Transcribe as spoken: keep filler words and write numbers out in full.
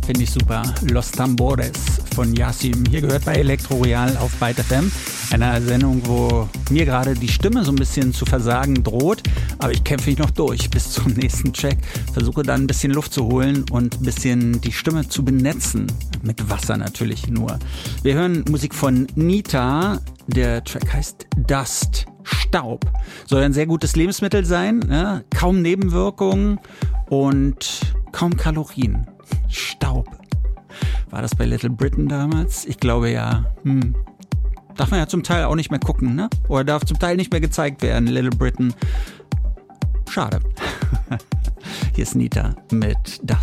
Finde ich super. Los Tambores von Yasim. Hier gehört bei Elektro Real auf Byte F M. Einer Sendung, wo mir gerade die Stimme so ein bisschen zu versagen droht. Aber ich kämpfe mich noch durch bis zum nächsten Check. Versuche dann ein bisschen Luft zu holen und ein bisschen die Stimme zu benetzen. Mit Wasser natürlich nur. Wir hören Musik von Nita. Der Track heißt Dust. Staub. Soll ein sehr gutes Lebensmittel sein. Ne? Kaum Nebenwirkungen und kaum Kalorien. Staub. War das bei Little Britain damals? Ich glaube ja. Hm. Darf man ja zum Teil auch nicht mehr gucken, ne? Oder darf zum Teil nicht mehr gezeigt werden, Little Britain. Schade. Hier ist Nita mit Dust.